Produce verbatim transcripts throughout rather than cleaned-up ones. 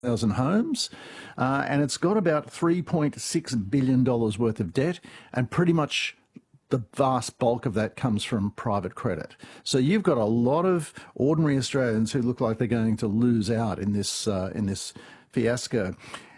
thousand homes, uh, and it's got about three point six billion dollars worth of debt, and pretty much the vast bulk of that comes from private credit. So you've got a lot of ordinary Australians who look like they're going to lose out in this uh, in this fiasco.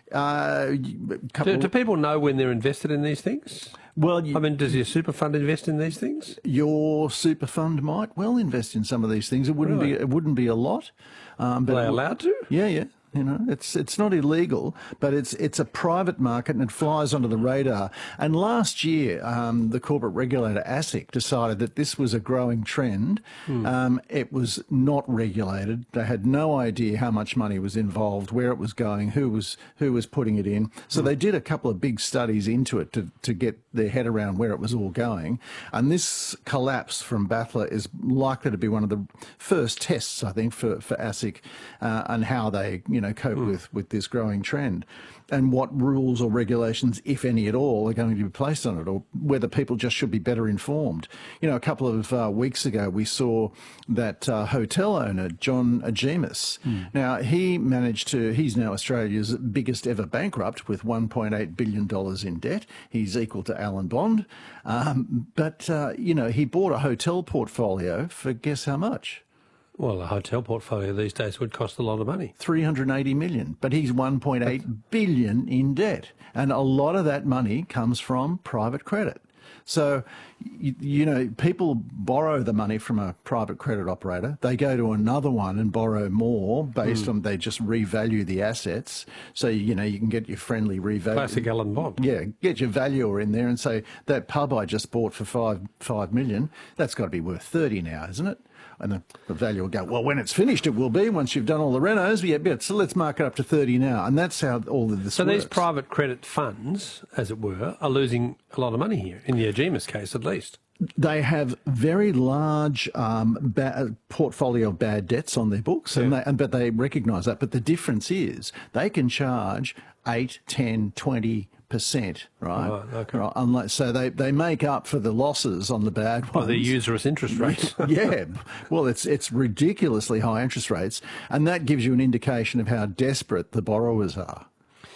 Uh, do, do people know when they're invested in these things? Well, you, I mean, does your super fund invest in these things? Your super fund might well invest in some of these things. It wouldn't Really? be it wouldn't be a lot. Um, but Are they it would- allowed to? Yeah, yeah. You know, it's it's not illegal, but it's it's a private market and it flies under the radar. And last year, um, the corporate regulator ASIC decided that this was a growing trend. Hmm. Um, it was not regulated. They had no idea how much money was involved, where it was going, who was who was putting it in. So Hmm. they did a couple of big studies into it to to get their head around where it was all going. And this collapse from Battler is likely to be one of the first tests, I think, for for ASIC uh, and how they you know. know, cope Mm. with, with this growing trend, and what rules or regulations, if any at all, are going to be placed on it, or whether people just should be better informed. You know, a couple of uh, weeks ago, we saw that uh, hotel owner, John Agemis. Mm. Now, he managed to, he's now Australia's biggest ever bankrupt with one point eight billion dollars in debt. He's equal to Alan Bond. Um, but, uh, you know, he bought a hotel portfolio for guess how much? Well, a hotel portfolio these days would cost a lot of money. three hundred eighty million, but he's one point eight billion in debt. And a lot of that money comes from private credit. So, you, you know, people borrow the money from a private credit operator. They go to another one and borrow more based mm. on they just revalue the assets. So, you know, you can get your friendly revalue. Classic Alan Bond. Yeah, get your valuer in there and say, that pub I just bought for five, five million, that's got to be worth thirty now, isn't it? And the, the value will go, well, when it's finished, it will be once you've done all the renos. Yeah, but so let's mark it up to thirty now. And that's how all of this so works. So these private credit funds, as it were, are losing a lot of money here, in the Agemis case at least. They have very large um, ba- portfolio of bad debts on their books, and, yeah. they, and but they recognise that. But the difference is they can charge eight, ten, twenty percent, right? Right, okay. Right, unless, so they, they make up for the losses on the bad ones. Well, the usurious interest rates. Yeah, well, it's it's ridiculously high interest rates, and that gives you an indication of how desperate the borrowers are.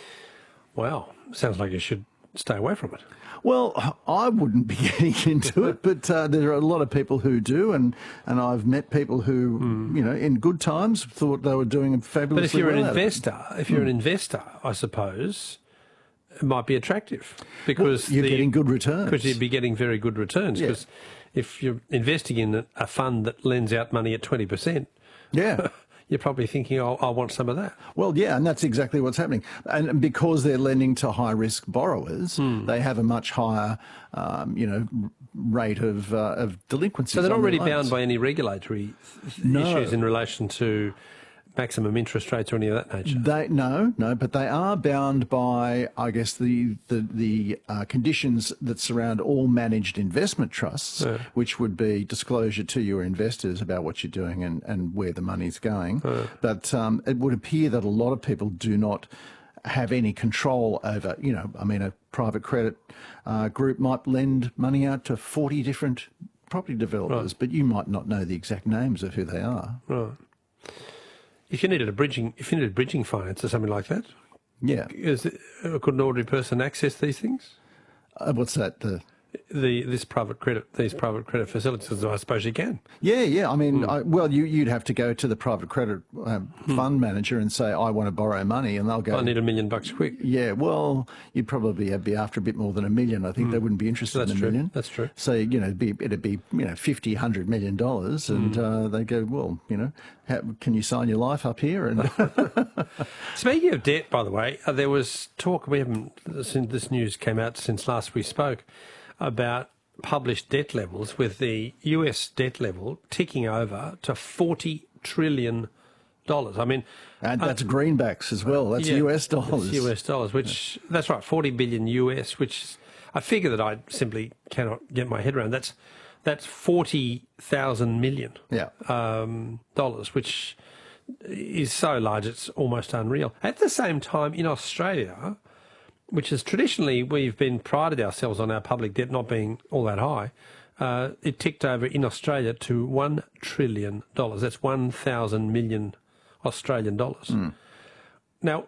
Wow, sounds like you should stay away from it. Well, I wouldn't be getting into it, but uh, there are a lot of people who do, and, and I've met people who, mm. you know, in good times thought they were doing a fabulously But if you're well an investor, if you're mm. an investor, I suppose it might be attractive because well, you're the, getting good returns. Because you'd be getting very good returns. Yeah. Because if you're investing in a fund that lends out money at twenty percent, yeah. you're probably thinking, oh, I want some of that. Well, yeah, and that's exactly what's happening. And because they're lending to high-risk borrowers, mm. they have a much higher, um, you know, rate of uh, of delinquency. So they're not really bound by any regulatory no. issues in relation to maximum interest rates or any of that nature? They no, no, but they are bound by, I guess, the the, the uh, conditions that surround all managed investment trusts, yeah. which would be disclosure to your investors about what you're doing and, and where the money's going. Yeah. But um, it would appear that a lot of people do not have any control over, you know, I mean, a private credit uh, group might lend money out to forty different property developers, right. but you might not know the exact names of who they are. Right. If you needed a bridging, if you needed bridging finance or something like that, yeah, is it, could an ordinary person access these things? Uh, what's that? The the this private credit, these private credit facilities, I suppose you can. Yeah, yeah. I mean, Mm. I, well, you, you'd have to go to the private credit um, Mm. fund manager and say, I want to borrow money, and they'll go, I need a million bucks quick. Yeah, well, you'd probably be after a bit more than a million. I think Mm. they wouldn't be interested That's in a true. million. That's true. So, you know, it'd be, it'd be you know, fifty, one hundred million dollars, and Mm. uh, they go, well, you know, how, can you sign your life up here? And Speaking of debt, by the way, uh, there was talk, we haven't, since this news came out since last we spoke, about published debt levels, with the U S debt level ticking over to forty trillion dollars. I mean, and that's uh, greenbacks as well. That's yeah, U S dollars. That's U S dollars, which yeah. that's right, forty billion U S, which I figure that I simply cannot get my head around. That's that's forty thousand million yeah. um, dollars, which is so large it's almost unreal. At the same time, in Australia, which is traditionally, we've been prided ourselves on our public debt not being all that high, uh, it ticked over in Australia to one trillion dollars. That's one thousand million Australian dollars. Mm. Now,